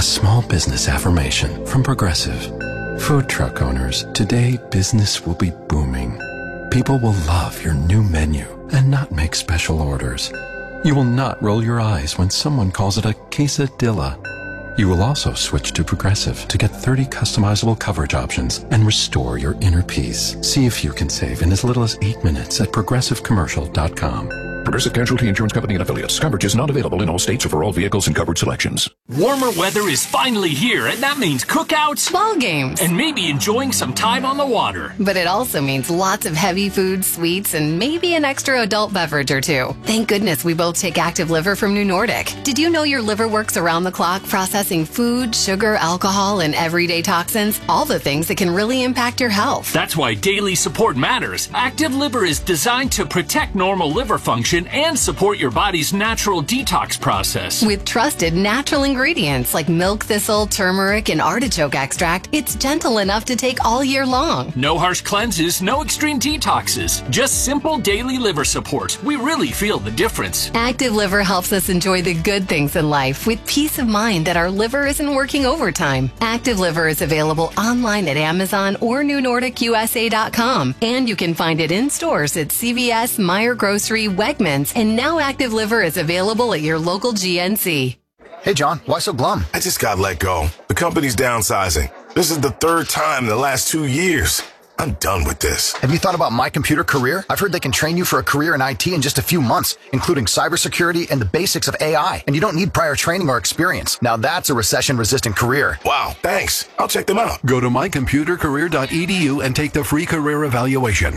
A small business affirmation from Progressive. Food truck owners, today business will be booming. People will love your new menu and not make special orders. You will not roll your eyes when someone calls it a quesadilla. You will also switch to Progressive to get 30 customizable coverage options and restore your inner peace. See if you can save in as little as 8 minutes at progressivecommercial.com. Progressive Casualty Insurance Company and Affiliates. Coverage is not available in all states or for all vehicles and coverage selections. Warmer weather is finally here, and that means cookouts, ball games, and maybe enjoying some time on the water. But it also means lots of heavy food, sweets, and maybe an extra adult beverage or two. Thank goodness we both take Active Liver from New Nordic. Did you know your liver works around the clock processing food, sugar, alcohol, and everyday toxins? All the things that can really impact your health. That's why daily support matters. Active Liver is designed to protect normal liver function and support your body's natural detox process. With trusted natural ingredients like milk thistle, turmeric, and artichoke extract, it's gentle enough to take all year long. No harsh cleanses, no extreme detoxes. Just simple daily liver support. We really feel the difference. Active Liver helps us enjoy the good things in life with peace of mind that our liver isn't working overtime. Active Liver is available online at Amazon or NewNordicUSA.com. And you can find it in stores at CVS, Meijer Grocery, Wegmans, and now Active Liver is available at your local GNC. Hey, John, why so glum? I just got let go. The company's downsizing. This is the third time in the last 2 years. I'm done with this. Have you thought about My Computer Career? I've heard they can train you for a career in IT in just a few months, including cybersecurity and the basics of AI. And you don't need prior training or experience. Now that's a recession-resistant career. Wow, thanks. I'll check them out. Go to mycomputercareer.edu and take the free career evaluation.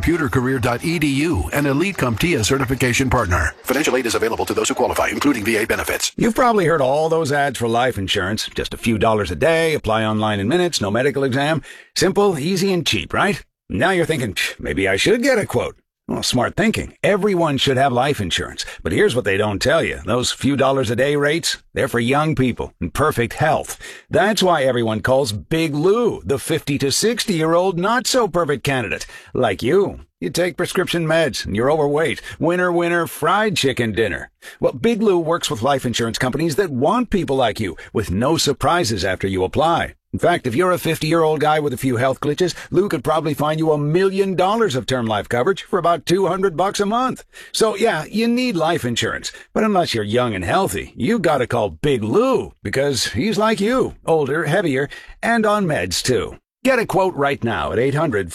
Mycomputercareer.edu, an Elite CompTIA certification partner. Financial aid is available to those who qualify, including VA benefits. You've probably heard all those ads for life insurance. Just a few dollars a day, apply online in minutes, no medical exam. Simple, easy, and cheap, right? Now you're thinking, maybe I should get a quote. Well, smart thinking. Everyone should have life insurance. But here's what they don't tell you. Those few dollars a day rates, they're for young people in perfect health. That's why everyone calls Big Lou the 50 to 60-year-old not-so-perfect candidate. Like you. You take prescription meds, and you're overweight. Winner, winner, fried chicken dinner. Well, Big Lou works with life insurance companies that want people like you, with no surprises after you apply. In fact, if you're a 50-year-old guy with a few health glitches, Lou could probably find you $1 million of term life coverage for about $200 a month. So yeah, you need life insurance. But unless you're young and healthy, you gotta call Big Lou, because he's like you, older, heavier, and on meds too. Get a quote right now at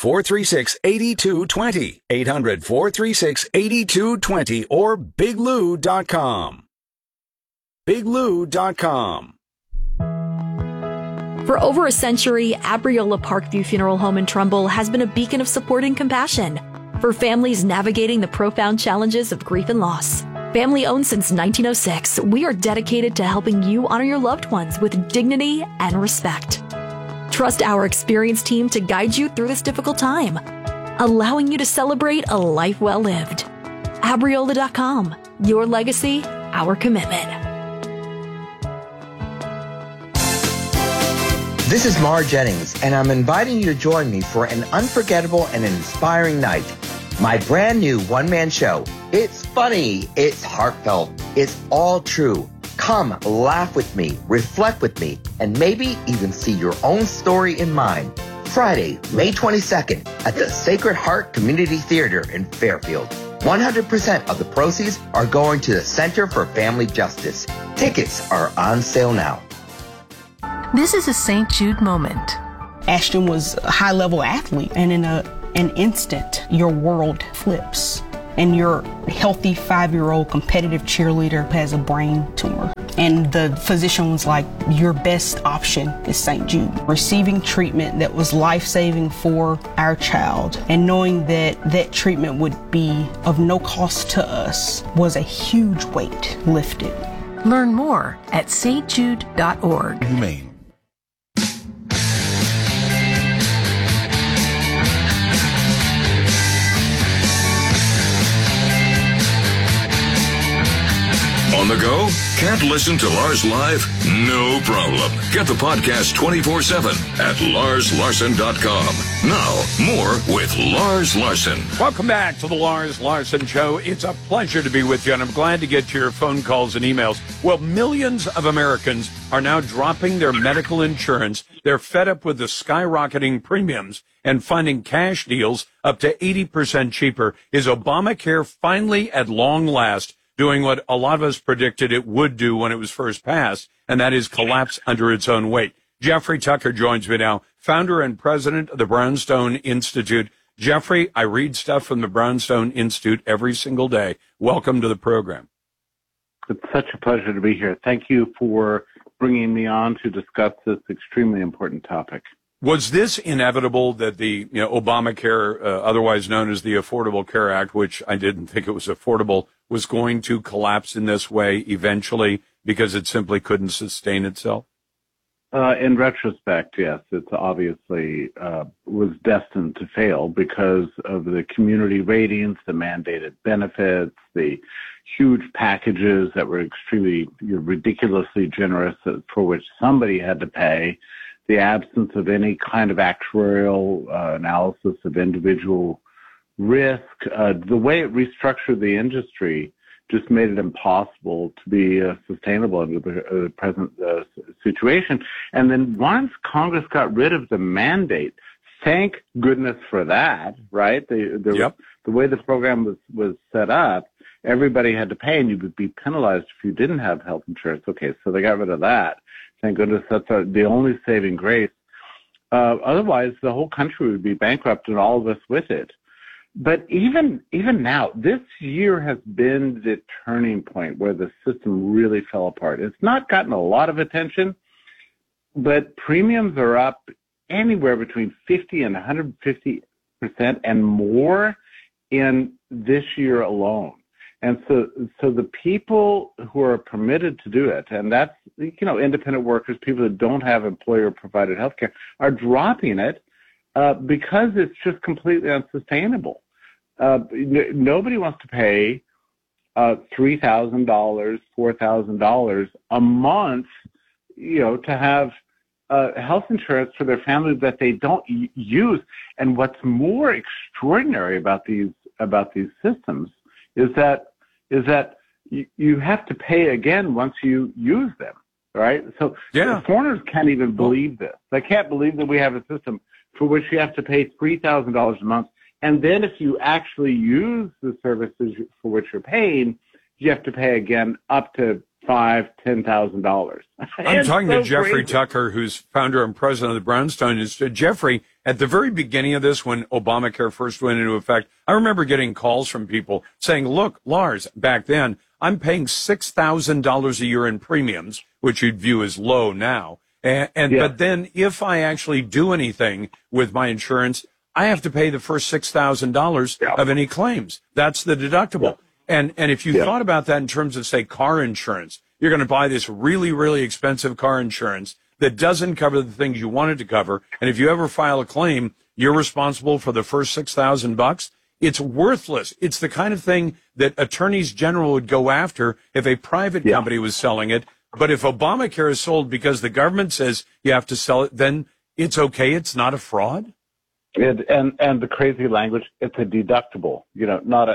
800-436-8220, 800-436-8220, or biglou.com. biglou.com. For over a century, Abriola Parkview Funeral Home in Trumbull has been a beacon of support and compassion for families navigating the profound challenges of grief and loss. Family owned since 1906, we are dedicated to helping you honor your loved ones with dignity and respect. Trust our experienced team to guide you through this difficult time, allowing you to celebrate a life well lived. Abriola.com. Your legacy, our commitment. This is Mar Jennings, and I'm inviting you to join me for an unforgettable and inspiring night. My brand new one-man show. It's funny, it's heartfelt, it's all true. Come, laugh with me, reflect with me, and maybe even see your own story in mine. Friday, May 22nd at the Sacred Heart Community Theater in Fairfield. 100% of the proceeds are going to the Center for Family Justice. Tickets are on sale now. This is a St. Jude moment. Ashton was a high-level athlete, and in an instant, your world flips. And your healthy 5-year-old competitive cheerleader has a brain tumor. And the physician was like, your best option is St. Jude. Receiving treatment that was life-saving for our child and knowing that that treatment would be of no cost to us was a huge weight lifted. Learn more at stjude.org. Humane. On the go? Can't listen to Lars live? No problem. Get the podcast 24/7 at LarsLarson.com. Now, more with Lars Larson. Welcome back to the Lars Larson Show. It's a pleasure to be with you, and I'm glad to get to your phone calls and emails. Well, millions of Americans are now dropping their medical insurance. They're fed up with the skyrocketing premiums and finding cash deals up to 80% cheaper. Is Obamacare finally, at long last, doing what a lot of us predicted it would do when it was first passed, and that is collapse under its own weight? Jeffrey Tucker joins me now, founder and president of the Brownstone Institute. Jeffrey, I read stuff from the Brownstone Institute every single day. Welcome to the program. It's such a pleasure to be here. Thank you for bringing me on to discuss this extremely important topic. Was this inevitable that the Obamacare, otherwise known as the Affordable Care Act, which I didn't think it was affordable, was going to collapse in this way eventually because it simply couldn't sustain itself? In retrospect, yes, it's obviously was destined to fail because of the community ratings, the mandated benefits, the huge packages that were extremely ridiculously generous for which somebody had to pay, the absence of any kind of actuarial analysis of individual risk, the way it restructured the industry just made it impossible to be sustainable under the present situation. And then once Congress got rid of the mandate, thank goodness for that, right? The way the program was set up, everybody had to pay, and you would be penalized if you didn't have health insurance. Okay, so they got rid of that. Thank goodness that's the only saving grace. Otherwise, the whole country would be bankrupt and all of us with it. But even now, this year has been the turning point where the system really fell apart. It's not gotten a lot of attention, but premiums are up anywhere between 50 and 150% and more in this year alone. And so the people who are permitted to do it, and that's, independent workers, people that don't have employer-provided health care, are dropping it because it's just completely unsustainable. Nobody wants to pay $3,000, $4,000 a month, to have health insurance for their family that they don't use. And what's more extraordinary about these systems is that you have to pay again once you use them, right? So foreigners can't even believe this. They can't believe that we have a system for which you have to pay $3,000 a month. And then if you actually use the services for which you're paying, you have to pay again up to $5,000, $10,000. I'm talking to Jeffrey Tucker, who's founder and president of the Brownstone Institute. Jeffrey, at the very beginning of this, when Obamacare first went into effect, I remember getting calls from people saying, look, Lars, back then, I'm paying $6,000 a year in premiums, which you'd view as low now. But then if I actually do anything with my insurance, I have to pay the first $6,000 of any claims. That's the deductible. And if you thought about that in terms of, say, car insurance, you're going to buy this really, really expensive car insurance that doesn't cover the things you wanted to cover. And if you ever file a claim, you're responsible for the first $6,000. It's worthless. It's the kind of thing that attorneys general would go after if a private company was selling it. But if Obamacare is sold because the government says you have to sell it, then it's okay. It's not a fraud. And the crazy language, it's a deductible, not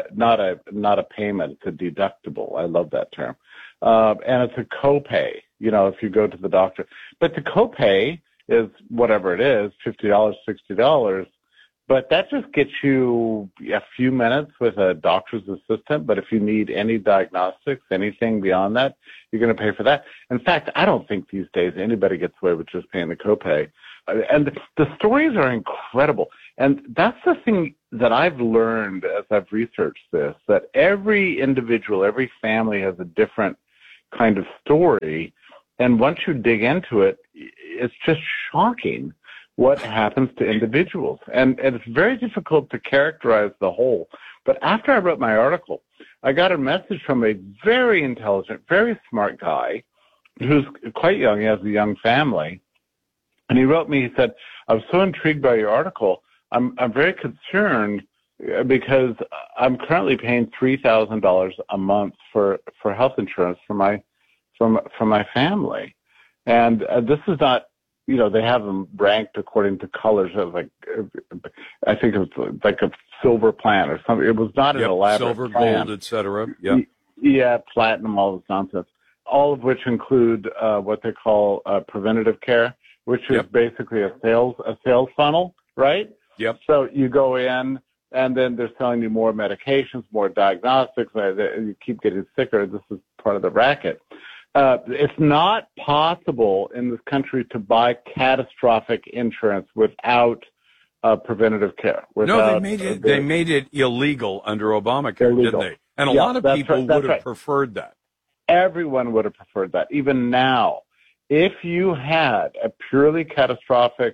a payment, it's a deductible. I love that term. And it's a copay, if you go to the doctor. But the copay is whatever it is, $50, $60. But that just gets you a few minutes with a doctor's assistant. But if you need any diagnostics, anything beyond that, you're going to pay for that. In fact, I don't think these days anybody gets away with just paying the copay. And the stories are incredible. And that's the thing that I've learned as I've researched this, that every individual, every family has a different kind of story. And once you dig into it, it's just shocking what happens to individuals. And it's very difficult to characterize the whole. But after I wrote my article, I got a message from a very intelligent, very smart guy who's quite young. He has a young family. And he wrote me, he said, I was so intrigued by your article. I'm very concerned because I'm currently paying $3,000 a month for health insurance for my family, and this is not. They have them ranked according to colors of I think it was like a silver plan or something. It was not an elaborate silver, plan. gold, etc. Yep. Yeah, platinum, all this nonsense. All of which include what they call preventative care, which is basically a sales funnel, right? Yep. So you go in, and then they're selling you more medications, more diagnostics. You keep getting sicker. This is part of the racket. It's not possible in this country to buy catastrophic insurance without preventative care. No, they made it illegal under Obamacare, didn't they? And a lot of people would have preferred that. Everyone would have preferred that. Even now, if you had a purely catastrophic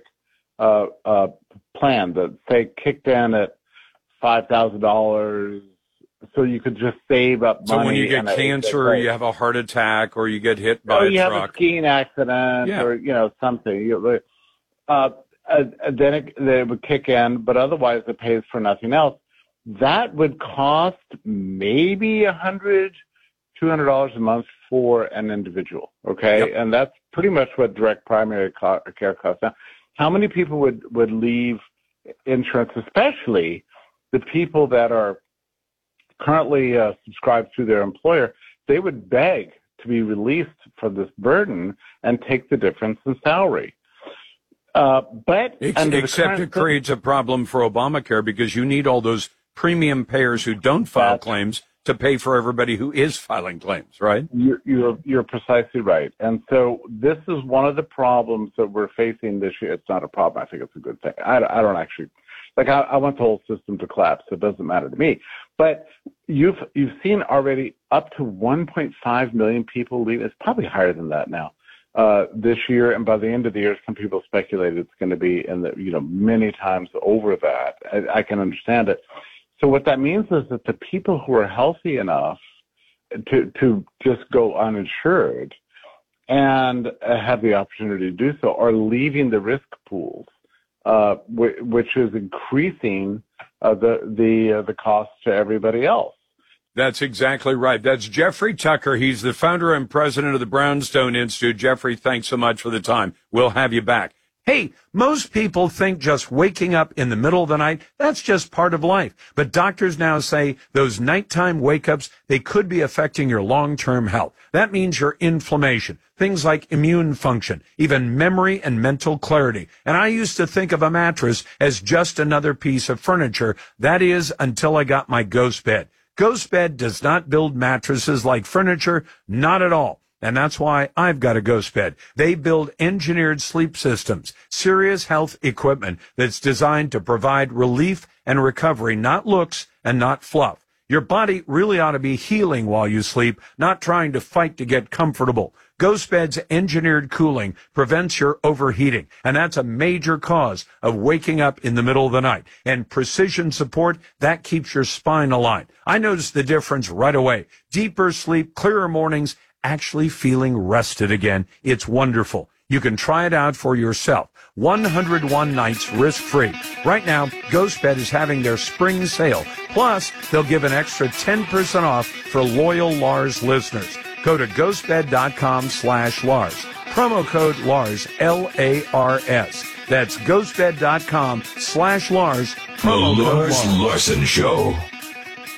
plan that, say, kicked in at $5,000, so you could just save up money. So when you get cancer, you have a heart attack, or you get hit by a truck. You have a skiing accident, or something. Then it would kick in, but otherwise it pays for nothing else. That would cost maybe $100, $200 a month for an individual. Okay, and that's pretty much what direct primary care costs. Now, how many people would leave insurance, especially the people that are currently subscribed to their employer? They would beg to be released from this burden and take the difference in salary. But except it creates a problem for Obamacare, because you need all those premium payers who don't file claims to pay for everybody who is filing claims, right? You're precisely right. And so this is one of the problems that we're facing this year. It's not a problem. I think it's a good thing. I don't actually, I want the whole system to collapse. So it doesn't matter to me. But you've seen already up to 1.5 million people leave. It's probably higher than that now this year. And by the end of the year, some people speculate it's going to be in the, many times over that. I can understand it. So what that means is that the people who are healthy enough to just go uninsured and have the opportunity to do so are leaving the risk pools, which is increasing the cost to everybody else. That's exactly right. That's Jeffrey Tucker. He's the founder and president of the Brownstone Institute. Jeffrey, thanks so much for the time. We'll have you back. Hey, most people think just waking up in the middle of the night, that's just part of life. But doctors now say those nighttime wake-ups, they could be affecting your long-term health. That means your inflammation, things like immune function, even memory and mental clarity. And I used to think of a mattress as just another piece of furniture. That is, until I got my Ghost Bed. Ghost Bed does not build mattresses like furniture, not at all. And that's why I've got a Ghost Bed. They build engineered sleep systems, serious health equipment that's designed to provide relief and recovery, not looks and not fluff. Your body really ought to be healing while you sleep, not trying to fight to get comfortable. Ghost Bed's engineered cooling prevents your overheating, and that's a major cause of waking up in the middle of the night. And precision support, that keeps your spine aligned. I noticed the difference right away. Deeper sleep, clearer mornings, actually feeling rested again. It's wonderful. You can try it out for yourself. 101 nights risk-free. Right now, Ghost Bed is having their spring sale. Plus, they'll give an extra 10% off for loyal Lars listeners. Go to ghostbed.com/Lars. Promo code Lars, L-A-R-S. That's ghostbed.com/Lars. The Lars Larson Show.